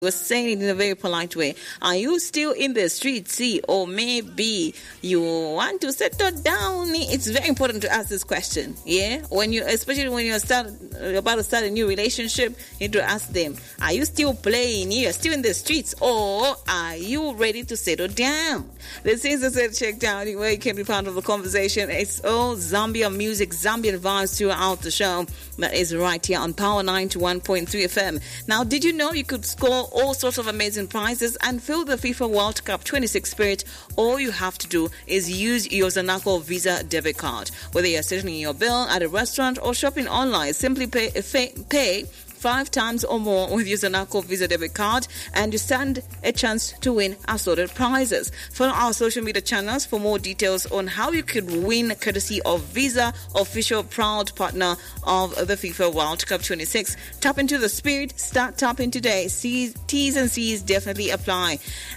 was saying it in a very polite way. Are you still in the street, see, or maybe you want to settle down? It's very important to ask this question. Yeah, especially when you're about to start a new relationship, you need to ask them: are you still playing? You're still in the streets, or are you ready to settle down? This is a check down where you can be part of the conversation. It's all Zambia music, Zambian vibes throughout the show. That is right here on Power 91.3 FM. Now, did you know you could score all sorts of amazing prizes and feel the FIFA World Cup 26 spirit? All you have to do is use your Zanaco Visa debit card. Whether you're sitting in your bill at a restaurant or shopping online, simply pay 5 times or more with your Zanaco Visa debit card, and you stand a chance to win assorted prizes. Follow our social media channels for more details on how you could win, courtesy of Visa, official proud partner of the FIFA World Cup 26. Tap into the spirit, start tapping today. T's and C's definitely apply.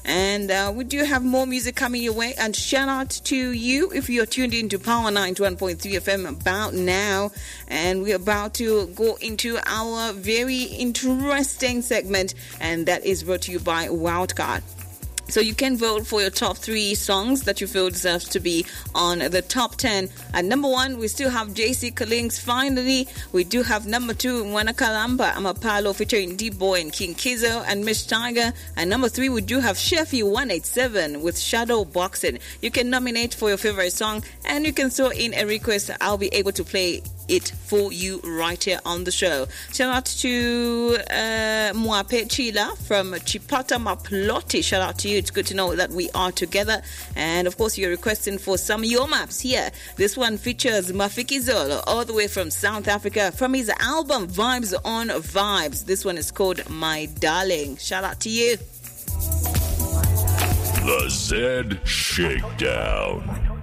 And we do have more music coming your way, and shout out to you if you're tuned into Power 91.3 FM about now. And we're about to go into our very interesting segment, and that is brought to you by Wildcard. So you can vote for your top 3 songs that you feel deserves to be on the top 10. At number 1, we still have JC Kalings. Finally, we do have number 2, Mwana Kalamba Amapalo featuring D-Boy and King Kizo and Miss Tiger. And number 3, we do have Sheffy 187 with Shadow Boxing. You can nominate for your favorite song, and you can throw in a request. I'll be able to play it for you right here on the show. Shout out to Mwape Chila from Chipata Maploti. Shout out to you. It's good to know that we are together. And of course, you're requesting for some of your maps here. This one features Mafiki Zolo all the way from South Africa from his album Vibes on Vibes. This one is called My Darling. Shout out to you. The Z Shakedown.